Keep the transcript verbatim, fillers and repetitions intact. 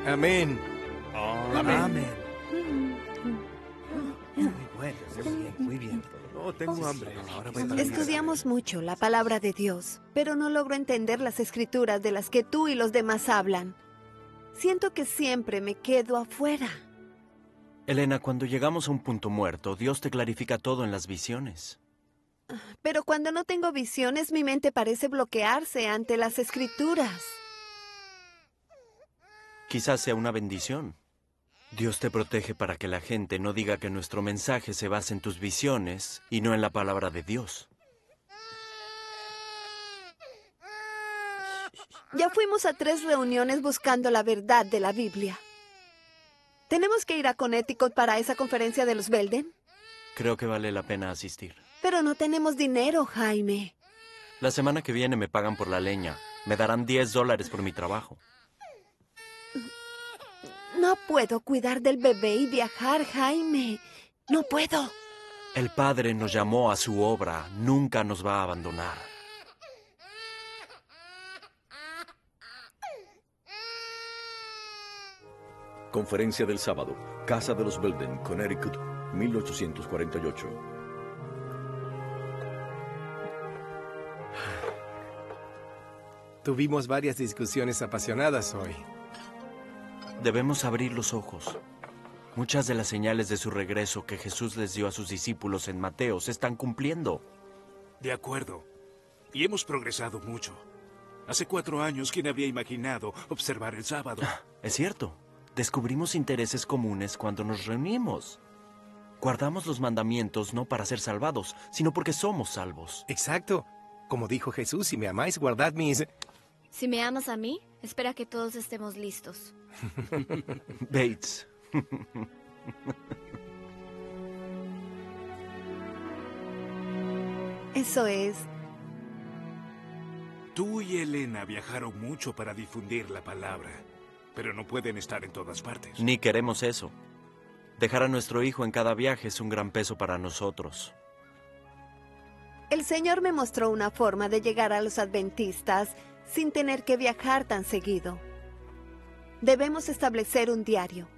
Amén. Amén. Amén. Muy bueno, muy bien, muy bien. Oh, tengo hambre. Ahora voy para Estudiamos mucho la palabra de Dios, pero no logro entender las escrituras de las que tú y los demás hablan. Siento que siempre me quedo afuera. Elena, cuando llegamos a un punto muerto, Dios te clarifica todo en las visiones. Pero cuando no tengo visiones, mi mente parece bloquearse ante las escrituras. Quizás sea una bendición. Dios te protege para que la gente no diga que nuestro mensaje se basa en tus visiones y no en la palabra de Dios. Ya fuimos a tres reuniones buscando la verdad de la Biblia. ¿Tenemos que ir a Connecticut para esa conferencia de los Belden? Creo que vale la pena asistir. Pero no tenemos dinero, Jaime. La semana que viene me pagan por la leña. Me darán diez dólares por mi trabajo. No puedo cuidar del bebé y viajar, Jaime. No puedo. El Padre nos llamó a su obra. Nunca nos va a abandonar. Conferencia del sábado. Casa de los Belden, Connecticut, mil ochocientos cuarenta y ocho. Tuvimos varias discusiones apasionadas hoy. Debemos abrir los ojos. Muchas de las señales de su regreso que Jesús les dio a sus discípulos en Mateo se están cumpliendo. De acuerdo. Y hemos progresado mucho. Hace cuatro años, ¿quién había imaginado observar el sábado? Es cierto. Descubrimos intereses comunes cuando nos reunimos. Guardamos los mandamientos no para ser salvados, sino porque somos salvos. Exacto. Como dijo Jesús, si me amáis, guardad mis... Si me amas a mí, espera que todos estemos listos. Bates. Eso es. Tú y Elena viajaron mucho para difundir la palabra, pero no pueden estar en todas partes. Ni queremos eso. Dejar a nuestro hijo en cada viaje es un gran peso para nosotros. El Señor me mostró una forma de llegar a los adventistas sin tener que viajar tan seguido. Debemos establecer un diario.